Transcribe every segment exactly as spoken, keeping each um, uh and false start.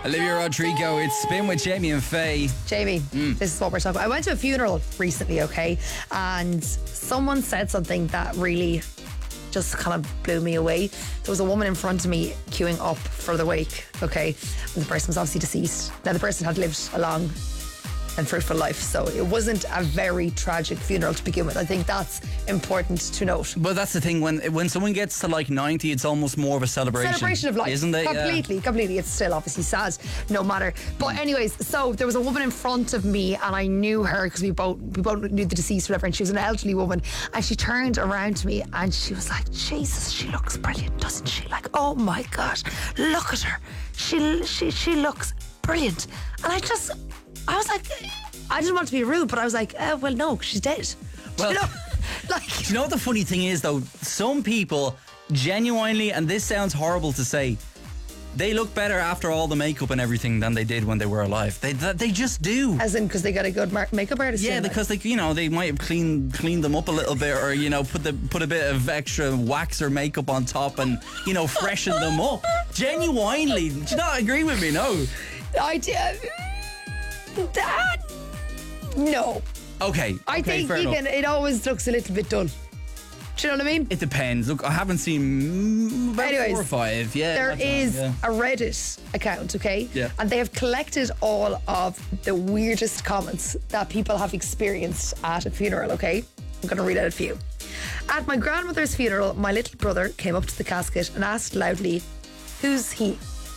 Olivia Rodrigo, it's Spin with Jamie and Faye. Jamie, Mm. this is what we're talking about. I went to a funeral recently, okay? And someone said something that really just kind of blew me away. There was a woman in front of me queuing up for the wake, okay? And the person was obviously deceased. Now, the person had lived a long and fruitful life, so it wasn't a very tragic funeral to begin with. I think that's important to note. But that's the thing, when when someone gets to like ninety, it's almost more of a celebration. Celebration of life. Isn't it? Completely, Yeah. completely. It's still obviously sad, no matter. But anyways, so there was a woman in front of me and I knew her because we both we both knew the deceased, whatever, and she was an elderly woman, and she turned around to me and she was like, Jesus, she looks brilliant, doesn't she? Like, oh my gosh, look at her. She she she looks brilliant. And I just I was like, I didn't want to be rude, but I was like, uh, well, no, she's dead. Well, you know, like, do you know what the funny thing is though? Some people genuinely, and this sounds horrible to say, they look better after all the makeup and everything than they did when they were alive. They they just do. as in because they got a good mar- makeup artist. Yeah, in, like. because they, you know, they might have cleaned cleaned them up a little bit, or you know, put the put a bit of extra wax or makeup on top, and you know, freshen them up. Genuinely, do you not agree with me? No. I did. That no. Okay. I okay, think fair you enough. can. It always looks a little bit dull. Do you know what I mean? It depends. Look, I haven't seen mm, about Anyways, four or five. Yeah, there that's is right, yeah. a Reddit account, okay? Yeah. And they have collected all of the weirdest comments that people have experienced at a funeral, okay? I'm going to read out a few. At my grandmother's funeral, my little brother came up to the casket and asked loudly, "Who's he?"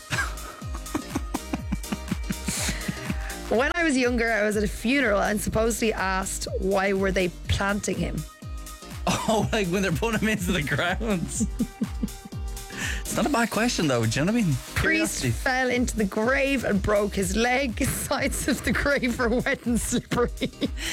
When I was younger, I was at a funeral and supposedly asked why were they planting him. Oh, like when they're putting him into the ground. It's not a bad question though, do you know what I mean? Priest Curiosity. fell into the grave and broke his leg. Sides of the grave were wet and slippery.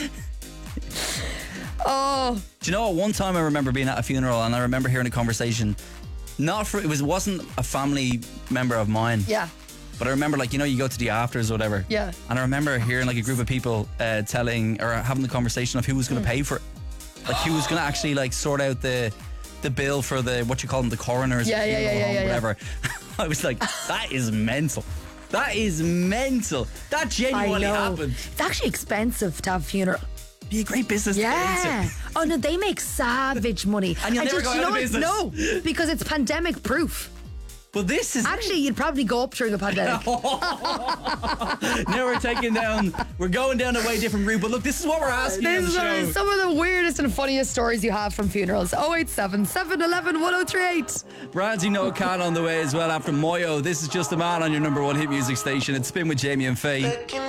Oh, Do you know what? One time I remember being at a funeral and I remember hearing a conversation. Not for it was wasn't a family member of mine. yeah. But I remember, like, you know, you go to the afters or whatever. Yeah. And I remember hearing like a group of people uh, telling or having the conversation of who was Hmm. going to pay for it. Like who was going to actually like sort out the the bill for the what you call them, the coroners, Yeah, yeah, funeral yeah, home, yeah, yeah. whatever. I was like, that is mental. That is mental. That I genuinely know. happened. It's actually expensive to have a funeral. Be a great business. to get Yeah. into. Oh no, they make savage money. And you'll never just, go you out know of what? business. No, because it's pandemic proof. But this is Actually, you'd probably go up during a pandemic. now we're taking down. We're going down a way different route. But look, this is what we're asking on the These are show. some of the weirdest and funniest stories you have from funerals. oh eight seven, seven one one, one oh three eight. Brandy No Can on the way as well after Moyo. This is Just a Man on your number one hit music station. It's Spin with Jamie and Faye.